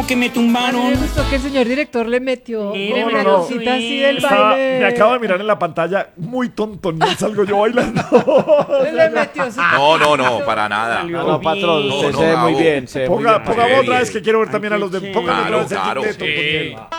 que me A mí tumbaron. me gustó que el señor director le metió Mire, una no. cosita así del Estaba- baile. me acabo de mirar en la pantalla, muy tonto, no salgo yo bailando. Le metió su... No, para nada. Salió No, patrón, bien. usted No, se ve muy bravo. bien. Se ve muy Ponga, bien, pongamos Qué otra vez bien. que quiero ver también a Ay, los de. qué Póngame otra vez el Claro, de claro. Tonto Niel.